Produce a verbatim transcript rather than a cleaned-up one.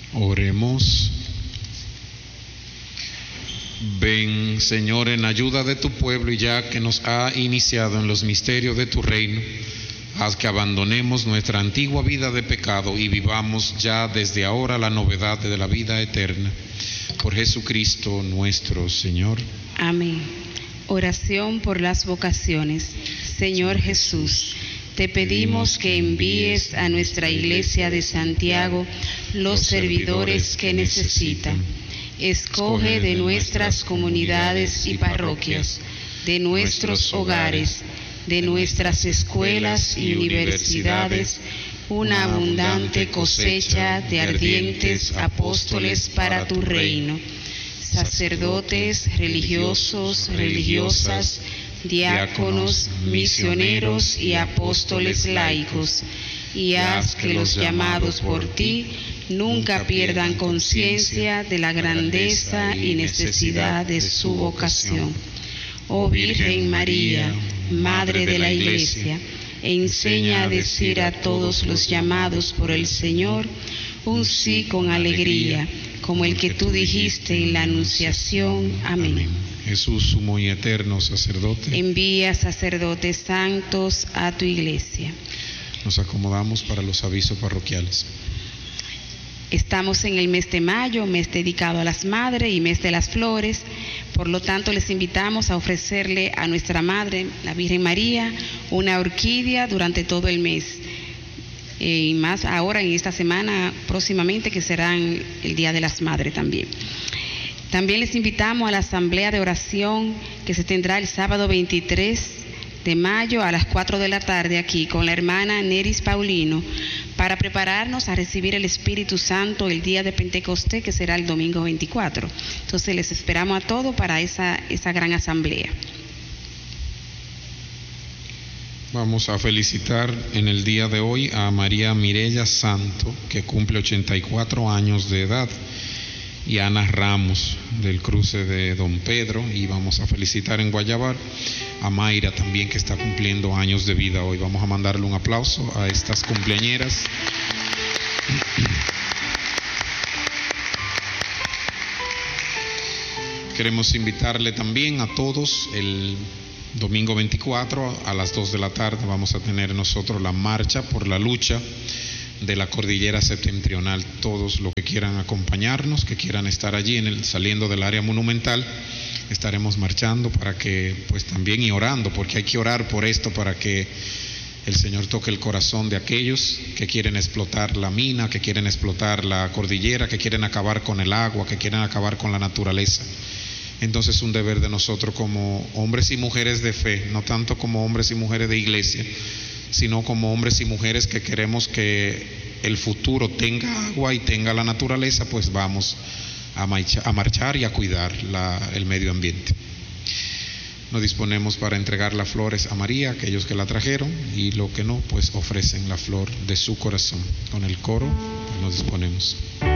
Oremos. Ven, Señor, en ayuda de tu pueblo, y ya que nos ha iniciado en los misterios de tu reino, haz que abandonemos nuestra antigua vida de pecado y vivamos ya desde ahora la novedad de la vida eterna. Por Jesucristo nuestro Señor. Amén. Oración por las vocaciones. Señor Jesús, te pedimos que envíes a nuestra Iglesia de Santiago los servidores que necesitan. Escoge de nuestras comunidades y parroquias, de nuestros hogares, de nuestras escuelas y universidades, una abundante cosecha de ardientes apóstoles para tu reino. Sacerdotes, religiosos, religiosas, diáconos, misioneros y apóstoles laicos, y haz que los llamados por ti nunca pierdan conciencia de la grandeza y necesidad de su vocación. Oh Virgen María, Madre de la Iglesia, enseña a decir a todos los llamados por el Señor un sí con alegría, como el que tú dijiste en la Anunciación. Amén. Jesús, sumo y eterno sacerdote, envía sacerdotes santos a tu Iglesia. Nos acomodamos para los avisos parroquiales. Estamos en el mes de mayo, mes dedicado a las madres y mes de las flores. Por lo tanto, les invitamos a ofrecerle a nuestra Madre, la Virgen María, una orquídea durante todo el mes. Eh, y más ahora en esta semana próximamente, que serán el Día de las Madres también. También les invitamos a la asamblea de oración que se tendrá el sábado veintitrés de mayo a las cuatro de la tarde aquí con la hermana Neris Paulino, para prepararnos a recibir el Espíritu Santo el día de Pentecostés, que será el domingo veinticuatro. Entonces les esperamos a todos para esa, esa gran asamblea. Vamos a felicitar en el día de hoy a María Mireya Santo, que cumple ochenta y cuatro años de edad, y Ana Ramos del cruce de Don Pedro, y vamos a felicitar en Guayabar a Mayra también, que está cumpliendo años de vida hoy. Vamos a mandarle un aplauso a estas cumpleañeras. Queremos invitarle también a todos el domingo veinticuatro a las dos de la tarde. Vamos a tener nosotros la marcha por la lucha de la cordillera septentrional. Todos los que quieran acompañarnos, que quieran estar allí en el, saliendo del área monumental, estaremos marchando para que, pues también, y orando, porque hay que orar por esto, para que el Señor toque el corazón de aquellos que quieren explotar la mina, que quieren explotar la cordillera, que quieren acabar con el agua, que quieren acabar con la naturaleza. Entonces es un deber de nosotros como hombres y mujeres de fe, no tanto como hombres y mujeres de iglesia, sino como hombres y mujeres que queremos que el futuro tenga agua y tenga la naturaleza, pues vamos a, marcha, a marchar y a cuidar la, el medio ambiente. Nos disponemos para entregar las flores a María, aquellos que la trajeron, y los que no, pues ofrecen la flor de su corazón. Con el coro nos disponemos.